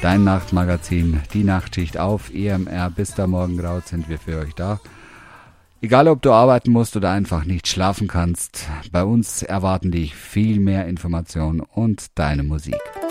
dein Nachtmagazin, die Nachtschicht auf EMR. Bis da morgen graut sind wir für euch da. Egal, ob du arbeiten musst oder einfach nicht schlafen kannst, bei uns erwarten dich viel mehr Informationen und deine Musik.